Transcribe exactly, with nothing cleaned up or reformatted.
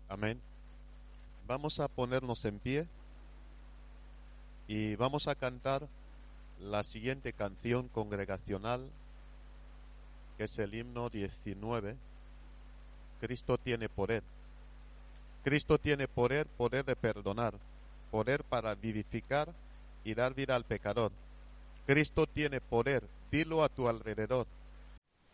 Amén. Vamos a ponernos en pie y vamos a cantar la siguiente canción congregacional, que es el himno diecinueve. Cristo tiene poder. Cristo tiene poder, poder de perdonar, poder para vivificar y dar vida al pecador. Cristo tiene poder, dilo a tu alrededor.